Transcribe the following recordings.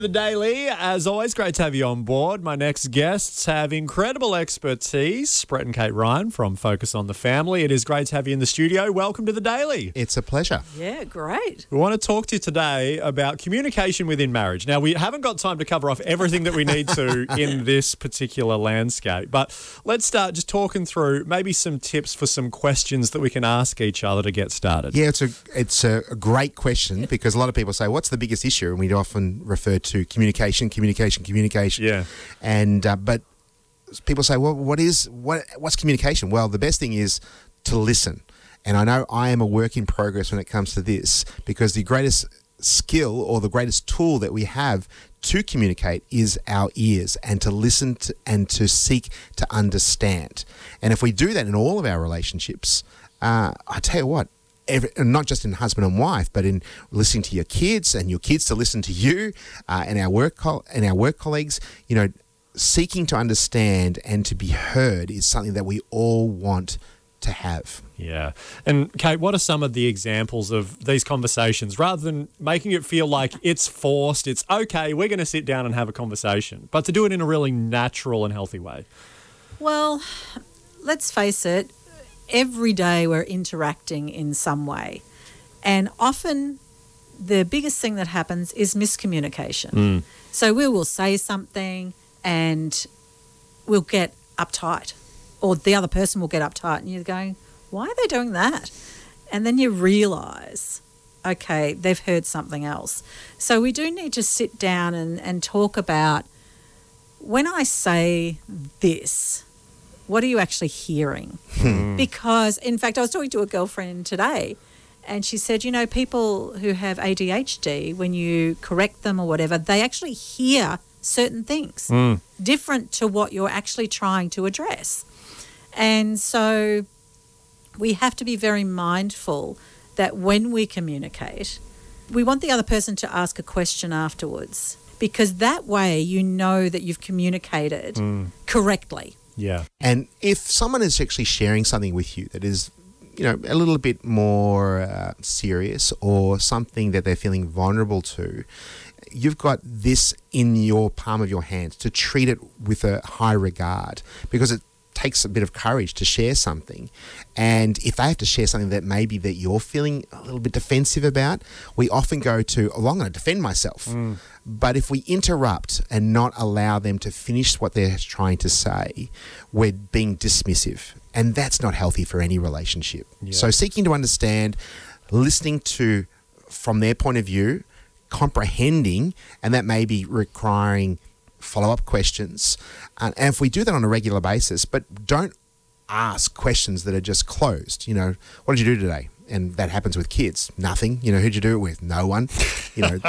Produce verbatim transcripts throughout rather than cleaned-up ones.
The Daily, as always, great to have you on board. My next guests have incredible expertise. Brett and Kate Ryan from Focus on the Family. It is great to have you in the studio. Welcome to The Daily. It's a pleasure. Yeah, great. We want to talk to you today about communication within marriage. Now, we haven't got time to cover off everything that we need to in this particular landscape, but let's start just talking through maybe some tips for some questions that we can ask each other to get started. Yeah, it's a it's a great question because a lot of people say, what's the biggest issue? And we often refer to to communication, communication, communication. Yeah. And uh, but people say, well, what is what? What's communication? Well, the best thing is to listen. And I know I am a work in progress when it comes to this because the greatest skill or the greatest tool that we have to communicate is our ears and to listen to, and to seek to understand. And if we do that in all of our relationships, uh, I tell you what. Every, not just in husband and wife, but in listening to your kids and your kids to listen to you, uh, and our work co- and our work colleagues. You know, seeking to understand and to be heard is something that we all want to have. Yeah. And Kate, what are some of the examples of these conversations? Rather than making it feel like it's forced, it's okay, we're going to sit down and have a conversation, but to do it in a really natural and healthy way. Well, let's face it. Every day we're interacting in some way. And often the biggest thing that happens is miscommunication. Mm. So we will say something and we'll get uptight, or the other person will get uptight, and you're going, why are they doing that? And then you realise, okay, they've heard something else. So we do need to sit down and, and talk about, when I say this, what are you actually hearing? Hmm. Because, in fact, I was talking to a girlfriend today and she said, you know, people who have A D H D, when you correct them or whatever, they actually hear certain things mm. different to what you're actually trying to address. And so we have to be very mindful that when we communicate, we want the other person to ask a question afterwards, because that way you know that you've communicated mm. correctly. Yeah. And if someone is actually sharing something with you that is, you know, a little bit more uh, serious, or something that they're feeling vulnerable to, you've got this in your palm of your hand to treat it with a high regard, because it takes a bit of courage to share something. And if they have to share something that maybe that you're feeling a little bit defensive about, we often go to, oh, I'm going to defend myself. Mm. But if we interrupt and not allow them to finish what they're trying to say, we're being dismissive. And that's not healthy for any relationship. Yeah. So seeking to understand, listening to from their point of view, comprehending, and that may be requiring follow-up questions. Uh, and if we do that on a regular basis, but don't ask questions that are just closed, you know, what did you do today? And that happens with kids. Nothing. You know, who'd you do it with? No one. You know,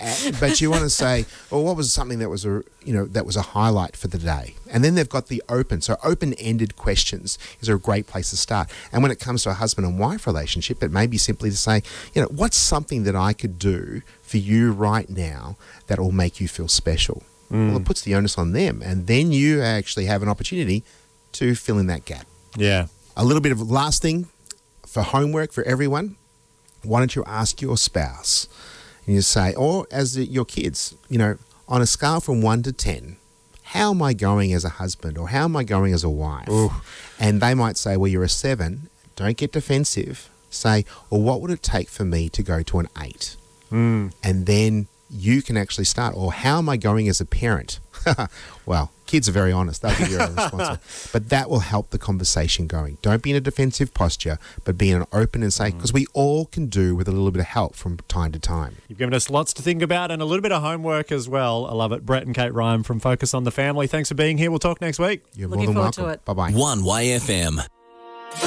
but you want to say, well, what was something that was a, you know, that was a highlight for the day? And then they've got the open. So open-ended questions is a great place to start. And when it comes to a husband and wife relationship, it may be simply to say, you know, what's something that I could do for you right now that will make you feel special? Mm. Well, it puts the onus on them, and then you actually have an opportunity to fill in that gap. Yeah. A little bit of last thing for homework for everyone. Why don't you ask your spouse, and you say, or as the, your kids, you know, on a scale from one to ten, how am I going as a husband, or how am I going as a wife? Ooh. And they might say, well, you're a seven. Don't get defensive. Say, well, what would it take for me to go to an eight? Mm. And then you can actually start, or how am I going as a parent? Well, kids are very honest. They'll give you a response. But that will help the conversation going. Don't be in a defensive posture, but be in an open and say, because mm. we all can do with a little bit of help from time to time. You've given us lots to think about and a little bit of homework as well. I love it. Brett and Kate Ryan from Focus on the Family. Thanks for being here. We'll talk next week. You're Looking more than forward welcome. to it. Bye-bye. one Y F M.